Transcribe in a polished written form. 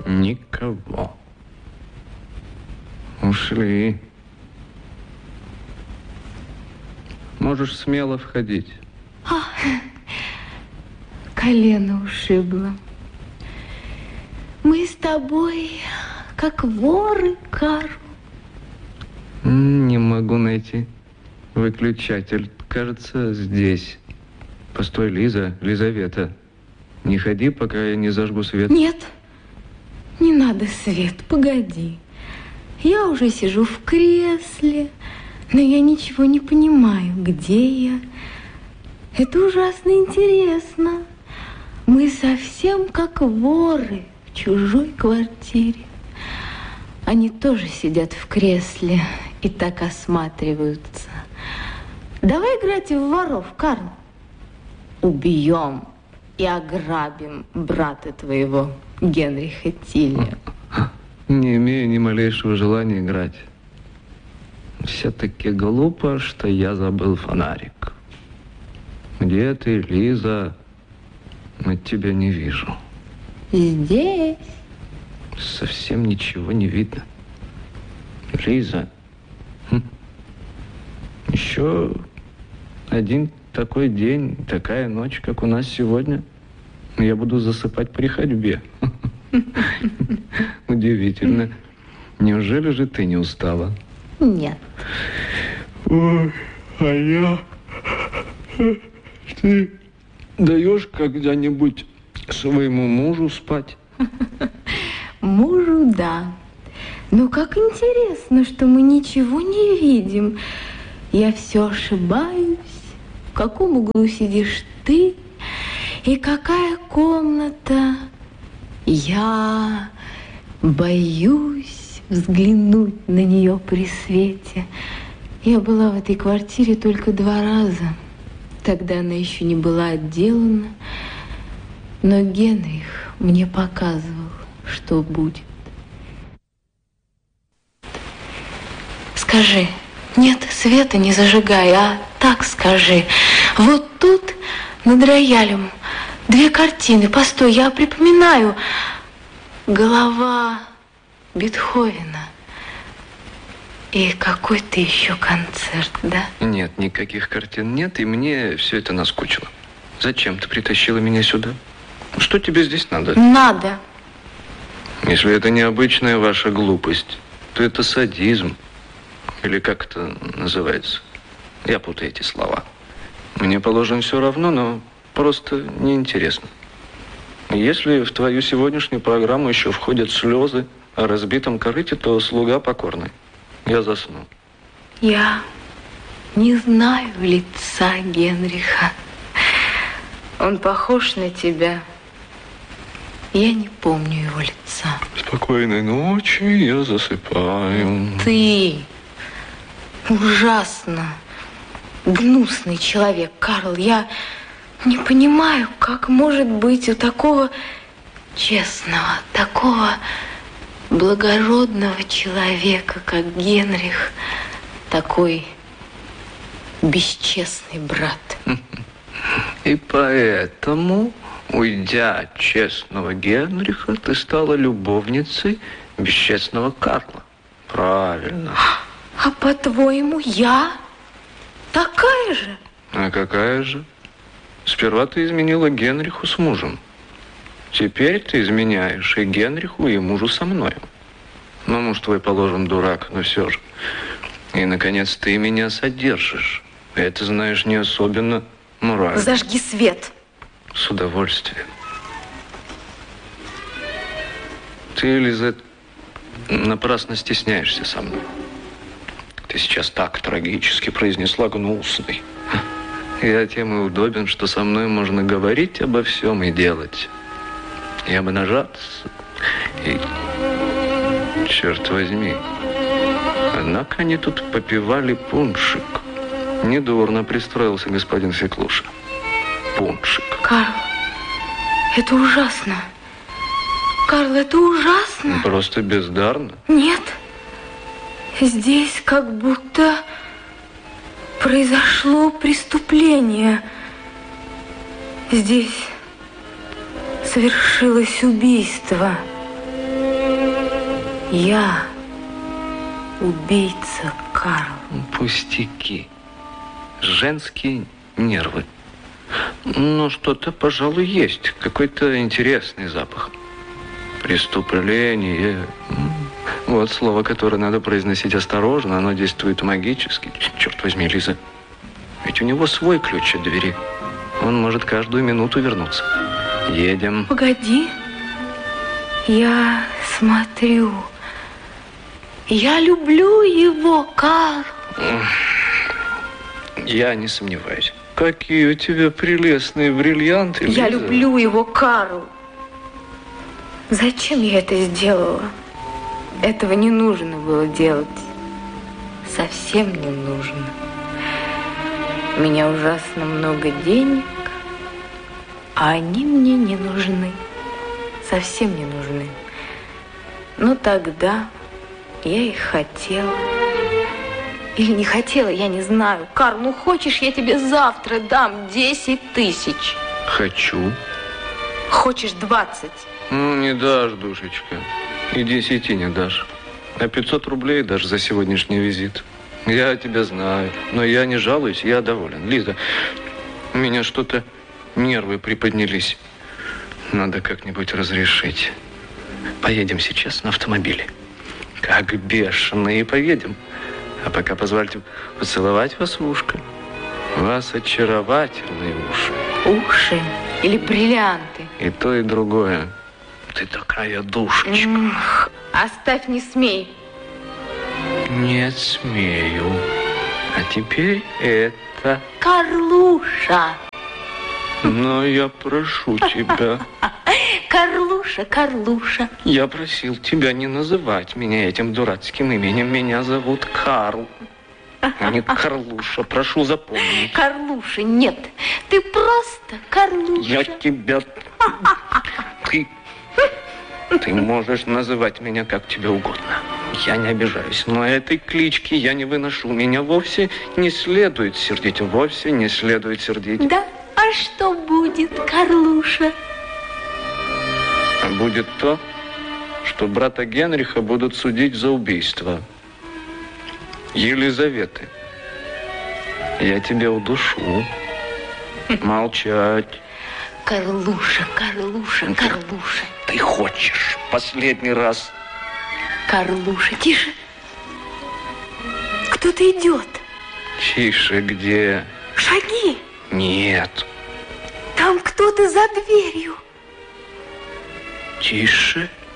Никого. Ушли. Можешь смело входить. Колено ушибло. Мы с тобой как воры, Карл. Не могу найти выключатель. Кажется, здесь. Постой, Лизавета. Не ходи, пока я не зажгу свет. Нет, не надо свет, погоди. Я уже сижу в кресле, но я ничего не понимаю, где я. Это ужасно интересно. Мы совсем как воры в чужой квартире. Они тоже сидят в кресле и так осматриваются. Давай играть в воров, Карл. Убьем и ограбим брата твоего, Генриха Тиля. Не имею ни малейшего желания играть. Все-таки глупо, что я забыл фонарик. Где ты, Лиза? Я тебя не вижу. Здесь. Совсем ничего не видно. Лиза. Еще один такой день, такая ночь, как у нас сегодня. Я буду засыпать при ходьбе. Удивительно. Неужели же ты не устала? Нет. Ой, а я... Ты даешь когда-нибудь своему мужу спать? Мужу, да. Но как интересно, что мы ничего не видим. Я все ошибаюсь. В каком углу сидишь ты? И какая комната? Я боюсь взглянуть на нее при свете. Я была в этой квартире только 2 раза. Тогда она еще не была отделана. Но Генрих мне показывал, что будет. Скажи, нет, света не зажигай, а так скажи. Вот тут над роялем 2 картины. Постой, я припоминаю. Голова Бетховена. И какой-то еще концерт, да? Нет, никаких картин нет, и мне все это наскучило. Зачем ты притащила меня сюда? Что тебе здесь надо? Надо. Если это необычная ваша глупость, то это садизм. Или как это называется? Я путаю эти слова. Мне, положим, все равно, но просто неинтересно. Если в твою сегодняшнюю программу еще входят слезы о разбитом корыте, то слуга покорный. Я засну. Я не знаю лица Генриха. Он похож на тебя. Я не помню его лица. Спокойной ночи, я засыпаю. Ты ужасно гнусный человек, Карл. Я не понимаю, как может быть у такого честного, такого благородного человека, как Генрих, такой бесчестный брат. И поэтому, уйдя от честного Генриха, ты стала любовницей бесчестного Карла. Правильно. А по-твоему, я такая же? А какая же? Сперва ты изменила Генриху с мужем. Теперь ты изменяешь и Генриху, и мужу со мной. Ну, муж твой, положим, дурак, но все же. И, наконец, ты меня содержишь. Это, знаешь, не особенно морально. Зажги свет. С удовольствием. Ты, Лизет, напрасно стесняешься со мной. Ты сейчас так трагически произнесла гнусный. Я тем и удобен, что со мной можно говорить обо всем и делать. И обнажаться. И, черт возьми, однако они тут попивали пуншик. Недурно пристроился господин Феклуша. Пуншик. Карл, это ужасно. Карл, это ужасно. Просто бездарно. Нет. Здесь как будто произошло преступление. Здесь совершилось убийство. Я убийца, Карл. Пустяки. Женские нервы. Но что-то, пожалуй, есть. Какой-то интересный запах. Преступление. Вот слово, которое надо произносить осторожно. Оно действует магически. Черт возьми, Лиза. Ведь у него свой ключ от двери. Он может каждую минуту вернуться. Едем. Погоди. Я смотрю. Я люблю его, Карл. Я не сомневаюсь. Какие у тебя прелестные бриллианты, Лиза. Я люблю его, Карл. Зачем я это сделала? Этого не нужно было делать. Совсем не нужно. У меня ужасно много денег, а они мне не нужны. Совсем не нужны. Но тогда я их хотела. Или не хотела, я не знаю. Карл, ну хочешь, я тебе завтра дам 10 тысяч? Хочу. Хочешь 20? Ну, не дашь, душечка. И 10 не дашь. А 500 рублей дашь за сегодняшний визит. Я тебя знаю. Но я не жалуюсь, я доволен. Лиза, у меня что-то нервы приподнялись. Надо как-нибудь разрешить. Поедем сейчас на автомобиле. Как бешеные поедем. А пока позвольте поцеловать вас в ушко. У вас очаровательные уши. Уши или бриллианты? И то, и другое. Ты такая душечка. Оставь, не смей. Не смею. А теперь это. Карлуша. Но я прошу тебя. Карлуша, Карлуша. Я просил тебя не называть меня этим дурацким именем. Меня зовут Карл, а не Карлуша. Прошу запомнить. Карлуша, нет. Ты просто Карлуша. Я тебя... Ты можешь называть меня как тебе угодно. Я не обижаюсь, но этой клички я не выношу. Меня вовсе не следует сердить. Вовсе не следует сердить. Да? А что будет, Карлуша? Будет то, что брата Генриха будут судить за убийство Елизаветы. Я тебя удушу. Молчать. Карлуша, Карлуша, Карлуша. Ты хочешь последний раз? Карлуша, тише. Кто-то идет. Тише, где? Шаги. Нет. Там кто-то за дверью. Тише.